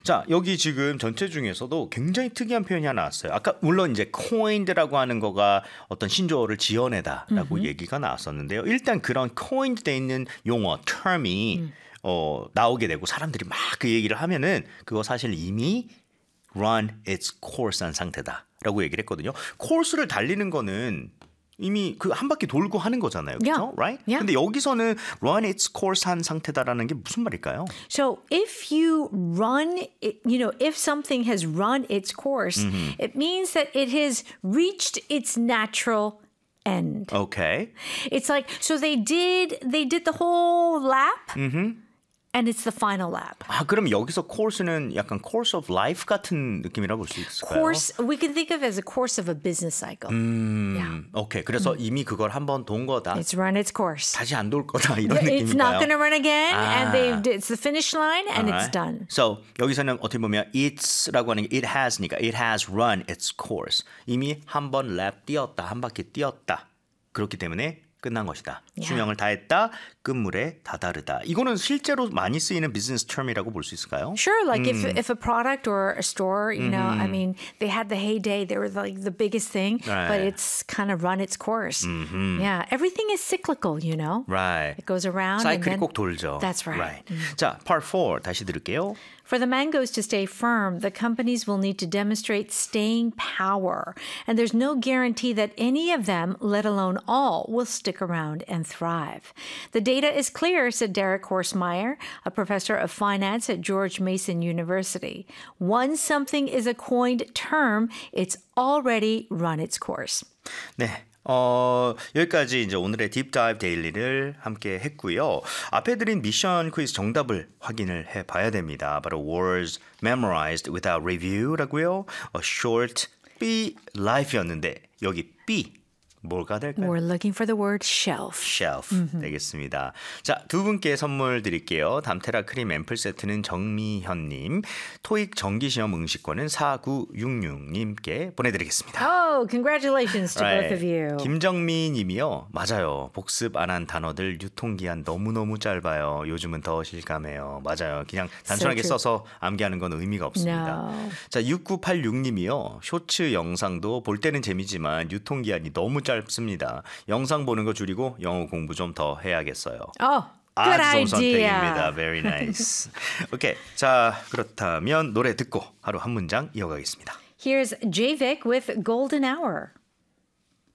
자, 여기 지금 전체 중에서도 굉장히 특이한 표현이 하나 나왔어요. 아까 물론 이제 coined라고 하는 거가 어떤 신조어를 지어내다라고 얘기가 나왔었는데요. 일단 그런 coined 돼 있는 용어, term이 나오게 되고 사람들이 막 그 얘기를 하면은 그거 사실 이미 run its course 한 상태다라고 얘기를 했거든요. course를 달리는 거는 이미 그 한 바퀴 돌고 하는 거잖아요. 그렇죠? Yeah. Right? Yeah. 근데 여기서는 run its course 한 상태다라는 게 무슨 말일까요? So if you run, if something has run its course, it means that it has reached its natural end. Okay. It's like, so they did the whole lap, and it's the final lap. 아, 그럼 여기서 course는 약간 course of life 같은 느낌이라고 볼 수 있을까요? Course, we can think of it as a course of a business cycle. Yeah. 오케이. 그래서 이미 그걸 한번 돈 거다. It's run its course. 다시 안 돌 거다 이런 It's not 느낌인가요? going to run again, and it's the finish line, and it's done. So 여기서는 어떻게 보면 it's라고 하는 게 it has니까 it has run its course. 이미 한 번 랩 뛰었다, 한 바퀴 뛰었다. 그렇기 때문에 끝난 것이다. 수명을 다했다. 끝물에 다다르다. 이거는 실제로 많이 쓰이는 비즈니스 term이라고 볼 수 있을까요? Sure, like if a product or a store, I mean, they had the heyday, they were like the biggest thing, but it's kind of run its course. Yeah, everything is cyclical, Right. It goes around. 사이클이 and then, 꼭 돌죠. That's right. 자, part 4 다시 들을게요. For the mangoes to stay firm, the companies will need to demonstrate staying power. And there's no guarantee that any of them, let alone all, will stick around and thrive. The data is clear, said Derek Horstmeyer, a professor of finance at George Mason University. Once something is a coined term, it's already run its course. 네. 여기까지 이제 오늘의 딥다이브 데일리를 함께 했고요. 앞에 드린 미션 퀴즈 정답을 확인을 해봐야 됩니다. 바로 words memorized without review라고요. A short B life였는데 여기 B 뭘가 될까요? We're looking for the word shelf. shelf 되겠습니다. 자, 두 분께 선물 드릴게요. 담테라 크림 앰플 세트는 정미현님, 토익 정기시험 응시권은 4966님께 보내드리겠습니다. Oh, congratulations to both of you. 김정미 님이요. 맞아요. 복습 안 한 단어들 유통기한 너무너무 짧아요. 요즘은 더 실감해요. 맞아요. 그냥 단순하게 So true. 써서 암기하는 건 의미가 없습니다. No. 자, 6986님이요. 쇼츠 영상도 볼 때는 재미지만 유통기한이 너무 짧습니다. 영상 보는 거 줄이고 영어 공부 좀 더 해야겠어요. Oh, good 아주 좋은 idea. 선택입니다. Very nice. 오케이. 자, 그렇다면 노래 듣고 하루 한 문장 이어가겠습니다. Here's J-Vic with Golden Hour.